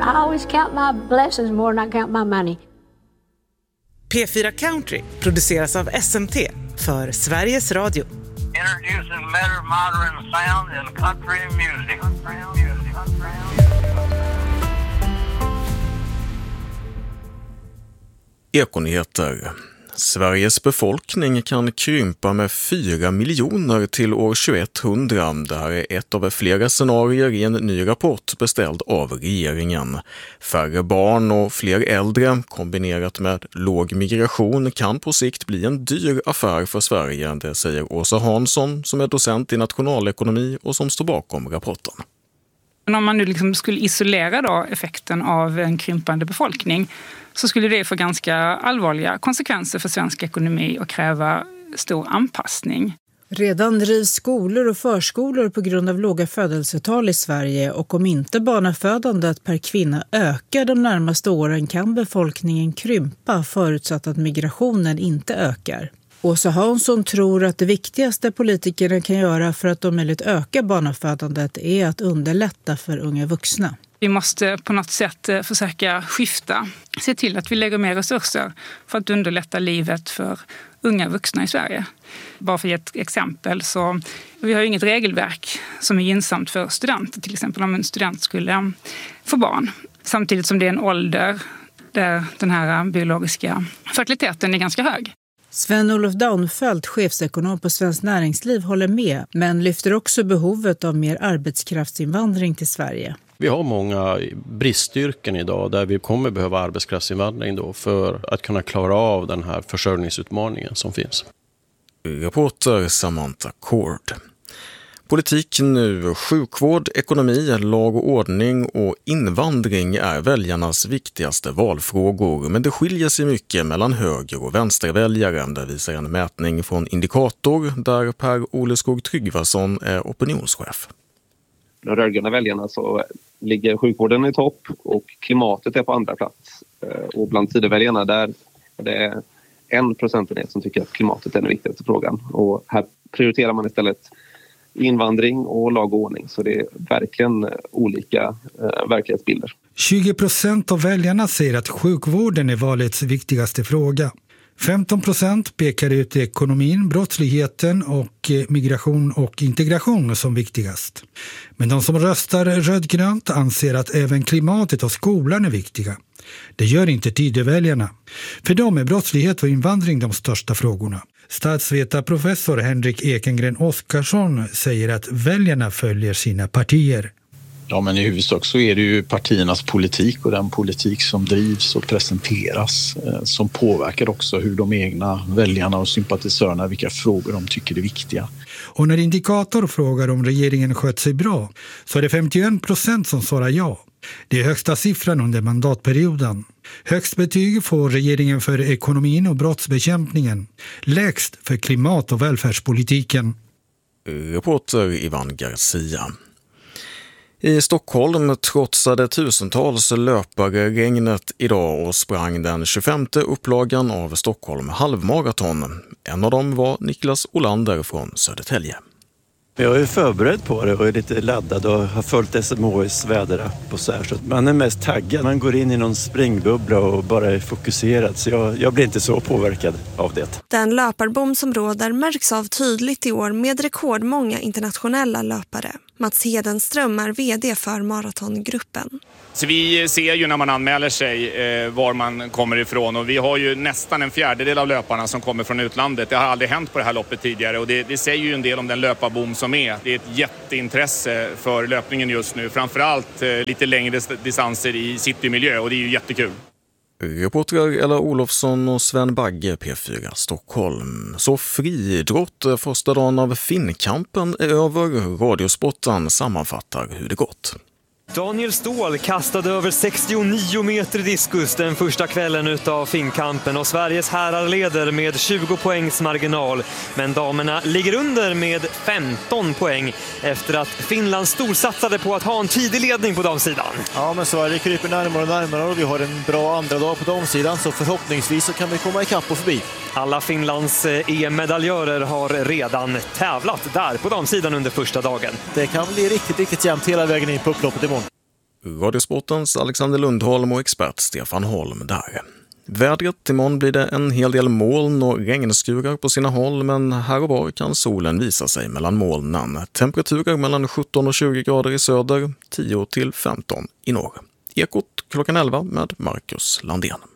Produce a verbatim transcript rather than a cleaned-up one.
I always count my blessings more than I count my money. P fyra Country produceras av S M T för Sveriges Radio. Introducing better modern sound in country music. Ekonyheter. Sveriges befolkning kan krympa med fyra miljoner till år tjugoetthundra. Det här är ett av flera scenarier i en ny rapport beställd av regeringen. Färre barn och fler äldre kombinerat med låg migration kan på sikt bli en dyr affär för Sverige. Det säger Åsa Hansson som är docent i nationalekonomi och som står bakom rapporten. Men om man nu liksom skulle isolera då effekten av en krympande befolkning så skulle det få ganska allvarliga konsekvenser för svensk ekonomi och kräva stor anpassning. Redan drivs skolor och förskolor på grund av låga födelsetal i Sverige, och om inte barnafödandet per kvinna ökar de närmaste åren kan befolkningen krympa förutsatt att migrationen inte ökar. Åsa Hansson tror att det viktigaste politikerna kan göra för att om möjligt öka barnafödandet är att underlätta för unga vuxna. Vi måste på något sätt försöka skifta, se till att vi lägger mer resurser för att underlätta livet för unga vuxna i Sverige. Bara för ett exempel så vi har ju inget regelverk som är gynnsamt för studenter, till exempel om en student skulle få barn. Samtidigt som det är en ålder där den här biologiska fertiliteten är ganska hög. Sven-Olof Daunfeldt, chefsekonom på Svenskt Näringsliv, håller med, men lyfter också behovet av mer arbetskraftsinvandring till Sverige. Vi har många bristyrken idag där vi kommer behöva arbetskraftsinvandring då för att kunna klara av den här försörjningsutmaningen som finns. Reporter Samantha Cord. Politik nu, sjukvård, ekonomi, lag och ordning och invandring är väljarnas viktigaste valfrågor, men det skiljer sig mycket mellan höger- och vänsterväljare. Det visar en mätning från Indikator där Per-Ole Skog Tryggvason är opinionschef. De rödgröna väljarna så ligger sjukvården i topp och klimatet är på andra plats. Och bland tideväljarna där är det en procentenhet som tycker att klimatet är den viktigaste frågan. Och här prioriterar man istället invandring och lag och ordning. Så det är verkligen olika eh, verklighetsbilder. tjugo procent av väljarna säger att sjukvården är valets viktigaste fråga. femton procent pekar ut ekonomin, brottsligheten och migration och integration som viktigast. Men de som röstar rödgrönt anser att även klimatet och skolan är viktiga. Det gör inte tideväljarna. För dem är brottslighet och invandring de största frågorna. Statsvetarprofessor Henrik Ekengren Oskarsson säger att väljarna följer sina partier. Ja, men i huvudsak så är det ju partiernas politik och den politik som drivs och presenteras eh, som påverkar också hur de egna väljarna och sympatisörerna, vilka frågor de tycker är viktiga. Och när Indikator frågar om regeringen skött sig bra så är det femtioen procent som svarar ja. Det är högsta siffran under mandatperioden. Högst betyg får regeringen för ekonomin och brottsbekämpningen. Lägst för klimat- och välfärdspolitiken. Reporter Ivan Garcia. I Stockholm trotsade tusentals löpare regnet idag och sprang den tjugofemte upplagan av Stockholm halvmaraton. En av dem var Niklas Olander från Södertälje. Jag är förberedd på det och är lite laddad och har följt S M H I:s väderapp och så här. Så man är mest taggad. Man går in i någon springbubbla och bara är fokuserad. Så jag, jag blir inte så påverkad av det. Den löparbom som råder märks av tydligt i år med rekordmånga internationella löpare. Mats Hedenström är vd för maratongruppen. Så vi ser ju när man anmäler sig eh, var man kommer ifrån, och vi har ju nästan en fjärdedel av löparna som kommer från utlandet. Det har aldrig hänt på det här loppet tidigare, och det, det säger ju en del om den löparbom som är. Det är ett jätteintresse för löpningen just nu, framförallt eh, lite längre distanser i citymiljö, och det är ju jättekul. Reportrar Ella Olofsson och Sven Bagge, P fyra Stockholm. Så friidrott, första dagen av Finnkampen är över. Radiosporten sammanfattar hur det gått. Daniel Ståhl kastade över sextionio meter diskus den första kvällen utav Finnkampen, och Sveriges herrar leder med tjugo poängs marginal. Men damerna ligger under med femton poäng efter att Finland storsatsade på att ha en tidig ledning på damsidan. Ja, men Sverige kryper närmare och närmare och vi har en bra andra dag på damsidan, så förhoppningsvis så kan vi komma ikapp och förbi. Alla Finlands E M-medaljörer har redan tävlat där på damsidan under första dagen. Det kan bli riktigt, riktigt jämnt hela vägen in på upploppet imorgon. Radiosportens Alexander Lundholm och expert Stefan Holm där. Vädret imorgon blir det en hel del moln och regnskurar på sina håll, men här och var kan solen visa sig mellan molnen. Temperaturer mellan sjutton och tjugo grader i söder, tio till femton i norr. Ekot klockan elva med Marcus Landén.